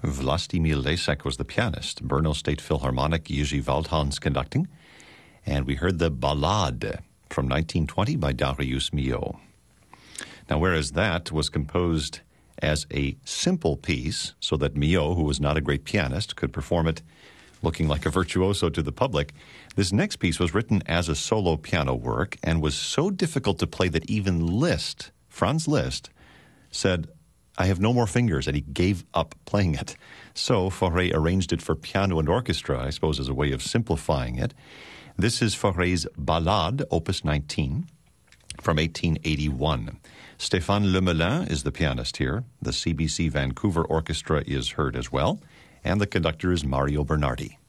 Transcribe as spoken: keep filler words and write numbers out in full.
Vlastimil Lesek was the pianist. Brno State Philharmonic, Jiří Waldhans conducting. And we heard the Ballade from nineteen twenty by Darius Milhaud. Now, whereas that was composed as a simple piece so that Milhaud, who was not a great pianist, could perform it looking like a virtuoso to the public, this next piece was written as a solo piano work and was so difficult to play that even Liszt, Franz Liszt, said, "I have no more fingers," and he gave up playing it. So Fauré arranged it for piano and orchestra, I suppose as a way of simplifying it. This is Fauré's Ballade, Opus nineteen, from eighteen eighty-one. Stéphane Lemelin is the pianist here. The C B C Vancouver Orchestra is heard as well, and the conductor is Mario Bernardi.